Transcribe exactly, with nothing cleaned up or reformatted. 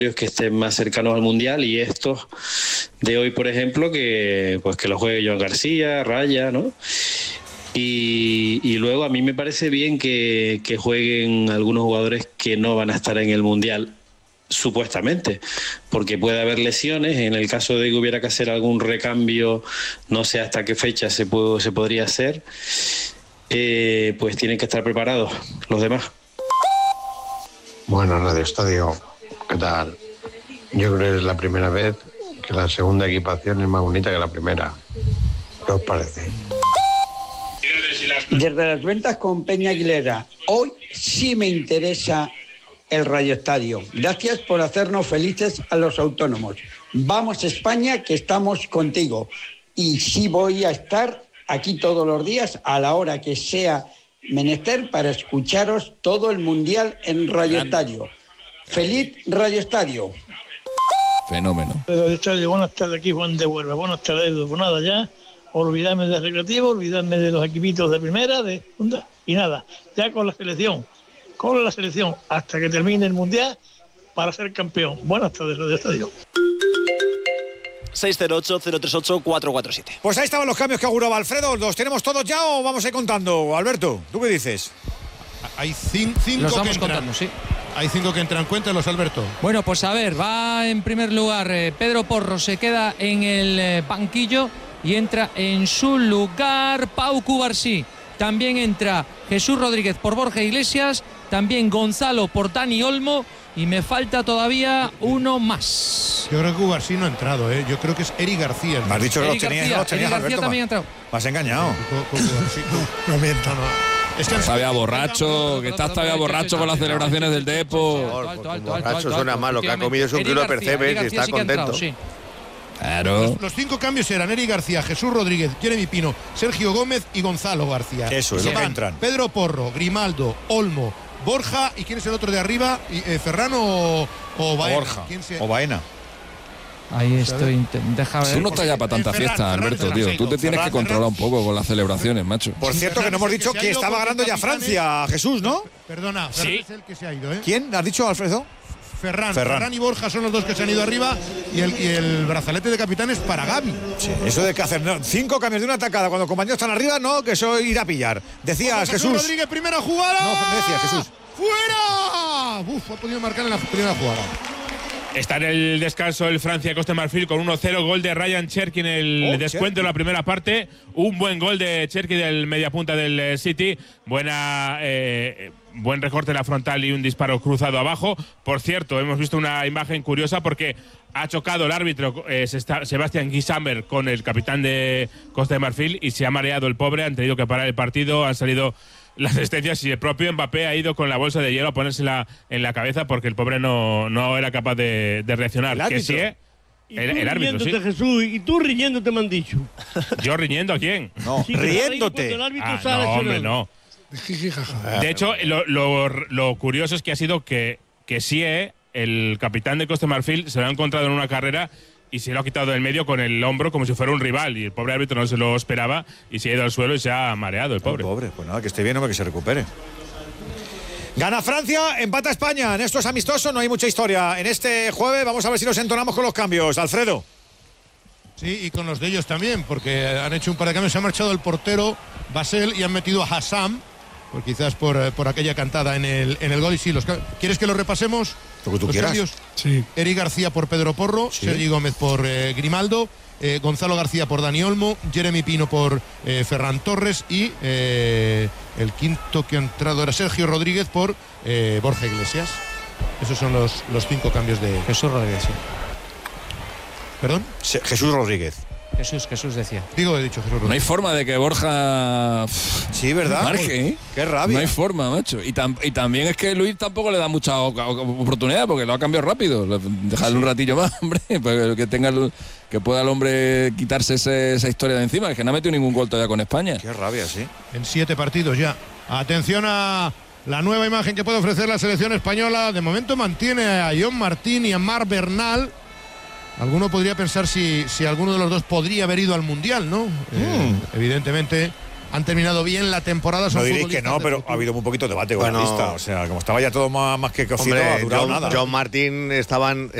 que estén más cercanos al Mundial, y estos de hoy, por ejemplo, que pues que lo juegue Joan García, Raya, ¿no? Y, y luego a mí me parece bien que, que jueguen algunos jugadores que no van a estar en el Mundial, supuestamente, porque puede haber lesiones. En el caso de que hubiera que hacer algún recambio, no sé hasta qué fecha se, puede, se podría hacer, eh, pues tienen que estar preparados los demás. Bueno, Radio Estadio, ¿qué tal? Yo creo que es la primera vez que la segunda equipación es más bonita que la primera. ¿Qué os parece? Desde las ventas con Peña Aguilera, hoy sí me interesa el Radio Estadio. Gracias por hacernos felices a los autónomos. Vamos España, que estamos contigo. Y sí voy a estar aquí todos los días a la hora que sea menester para escucharos todo el Mundial en Radio Estadio. ¡Feliz Radio Estadio! Fenómeno. Radio Estadio, buenas tardes, aquí Juan de Huelva. Buenas tardes, pues nada, ya olvidarme del recreativo, olvidarme de los equipitos de primera, de segunda, y nada, ya con la selección, con la selección, hasta que termine el Mundial para ser campeón. Buenas tardes, Radio Estadio. seis cero ocho, cero tres ocho, cuatro cuatro siete. Pues ahí estaban los cambios que auguraba Alfredo. ¿Los tenemos todos ya o vamos a ir contando? Alberto, ¿tú qué dices? Hay cinco, cinco los vamos que entran. contando, sí. Hay cinco que entran. Cuéntalos, Alberto. Bueno, pues a ver, va en primer lugar eh, Pedro Porro, se queda en el eh, banquillo y entra en su lugar Pau Cubarsí. También entra Jesús Rodríguez por Borja Iglesias, también Gonzalo por Dani Olmo, y me falta todavía uno más. Yo creo que Cubarsí no ha entrado, ¿eh? Yo creo que es Eri García. Me has dicho que los tenías, García, los tenías, Eri García Alberto. también ha entrado. Me has engañado. No, no miento, no. Es que está ya borracho, que está hasta ya borracho con las celebraciones del Depo. Borracho suena mal, lo que ha comido es un kilo de percebes y está contento. Claro. Los, los cinco cambios eran Eri García, Jesús Rodríguez, Jeremy Pino, Sergio Gómez y Gonzalo García. Eso es lo que entran. Pedro Porro, Grimaldo, Olmo, Borja, ¿y quién es el otro de arriba? Eh, ¿Ferran o, o Baena? Borja ¿Quién se... o Baena. Ahí estoy, deja ver. Tú no estás ya para tanta Ferran, fiesta, Ferran, Alberto, Ferran, tío. Ferran, Tú te tienes Ferran, que controlar Ferran. un poco con las celebraciones, macho. Por cierto, que no hemos dicho que estaba ganando ya Francia, Jesús, ¿no? Perdona, Ferran es el que se ha ido, ¿eh? ¿Quién? ¿Has dicho, Alfredo? Ferran, Ferran. Ferran y Borja son los dos que se han ido arriba y el, y el brazalete de capitán es para Gavi. Sí, eso de que hacer no, cinco cambios de una atacada cuando los compañeros están arriba, no, que eso ir a pillar. Decías, Jesús. Jesús. Rodríguez, primera jugada. No, decías, Jesús. ¡Fuera! Uf, ha podido marcar en la primera jugada. Está en el descanso el Francia-Costa de Marfil con uno cero, gol de Ryan Cherki en el Oh, descuento de la primera parte. Un buen gol de Cherki del mediapunta del eh, City. Buena, eh, buen recorte en la frontal y un disparo cruzado abajo. Por cierto, hemos visto una imagen curiosa porque ha chocado el árbitro eh, Sebastián Guisamber con el capitán de Costa de Marfil y se ha mareado el pobre. Han tenido que parar el partido, han salido las asistencias y el propio Mbappé ha ido con la bolsa de hielo a ponérsela en la cabeza porque el pobre no, no era capaz de, de reaccionar. ¿El árbitro? Que sí, ¿eh? El, el árbitro, sí. Jesús, y tú riñéndote me han dicho. ¿Yo riñendo a quién? No, Sí, riéndote. Ah, no, hombre, no. De hecho, lo, lo, lo curioso es que ha sido que, que Sie, el capitán de Costa de Marfil, se lo ha encontrado en una carrera y se lo ha quitado del medio con el hombro como si fuera un rival. Y el pobre árbitro no se lo esperaba y se ha ido al suelo y se ha mareado el pobre. El pobre, pues nada, que esté bien o que se recupere. Gana Francia, empata España. En esto es amistoso, no hay mucha historia. En este jueves vamos a ver si nos entonamos con los cambios. Alfredo. Sí, y con los de ellos también, porque han hecho un par de cambios. Se ha marchado el portero Basel y han metido a Hassam, por quizás por, por aquella cantada en el, en el gol. Y sí, los, ¿quieres que lo repasemos? Lo que tú los quieras. Cambios. Sí. Eri García por Pedro Porro, Sí. Sergi Gómez por eh, Grimaldo, eh, Gonzalo García por Dani Olmo, Jeremy Pino por eh, Ferran Torres y eh, el quinto que ha entrado era Sergio Rodríguez por eh, Borja Iglesias. Esos son los, los cinco cambios de... Jesús Rodríguez, sí. ¿Perdón? Jesús Rodríguez. Jesús, Jesús decía. Digo, he dicho Jesús Rodríguez. No hay forma de que Borja Sí, ¿verdad? marque, ¿eh? Qué rabia. No hay forma, macho. Y, tam, y también es que Luis tampoco le da mucha o- o- oportunidad porque lo ha cambiado rápido. Le- Dejarle un ratillo más, hombre, para que tenga el- que pueda el hombre quitarse ese, esa historia de encima, es que no ha metido ningún gol todavía con España. Qué rabia, sí. En siete partidos ya. Atención a la nueva imagen que puede ofrecer la selección española. De momento mantiene a John Martín y a Marc Bernal. Alguno podría pensar si, si alguno de los dos podría haber ido al Mundial, ¿no? Mm. Eh, evidentemente han terminado bien la temporada. Son No diréis que futbolistas no, de pero futuro. ha habido un poquito de debate con Bueno, la lista. O sea, como estaba ya todo más, más que cocido, Hombre, ha durado John, nada. John Martín estaban